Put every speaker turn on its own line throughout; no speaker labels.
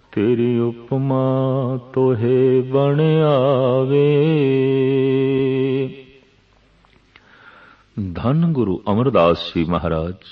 तेरी उपमा तोहे बन आवे। धन गुरु अमरदास जी महाराज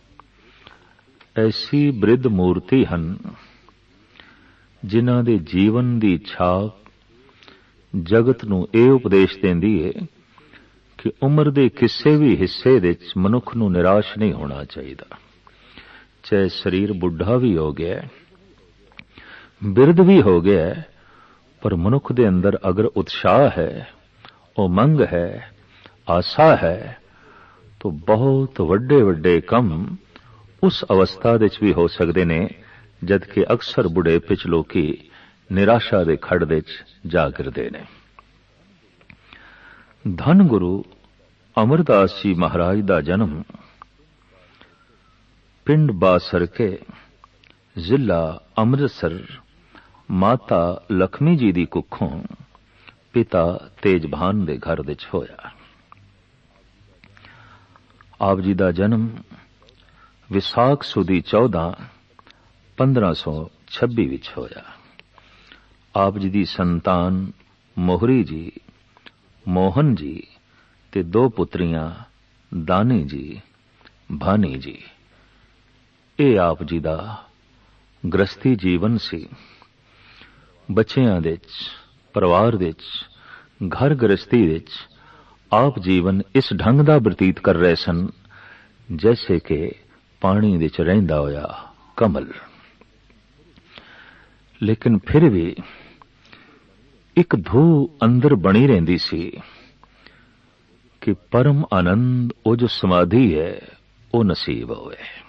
ऐसी बृद्ध मूर्ति हन जिन्हां दे जीवन दी छाप जगत नूं इह उपदेश देंदी है कि उम्र दे किसी भी हिस्से विच मनुख नूं निराश नहीं होना चाहिए। चाहे शरीर बुढ़ा भी हो गया, बिरध भी हो गया, पर मनुख दे अंदर अगर उत्साह है, उमंग है, आशा है, तो बहुत वड्डे वड्डे कम उस अवस्था विच भी हो सकते ने जबकि अक्सर बुढ़ेपे च लोकी निराशा दे खड़ विच जा गिरदे ने। धन गुरु अमरदास जी महाराज दा जन्म पिंड बासरके जिला अमृतसर माता लक्ष्मी जी दी कुखों पिता तेजभान दे घर विच होया। आप जी दा जन्म विसाख सुदी 14 1526 विच होया। आप जी दी संतान मोहरी जी, मोहन जी ते 2 पुत्रियां दानी जी, भानी जी। ये आप जी दा गृहस्थी जीवन सी। बच्चियां विच, परिवार विच, घर गृहस्थी विच आप जीवन इस ढंग दा बतीत कर रहे सन जैसे कि पानी विच रहिंदा होया कमल। लेकिन फिर भी एक धू अंदर बनी रहिंदी सी कि परम आनंद वो जो समाधि है वो नसीब होवे।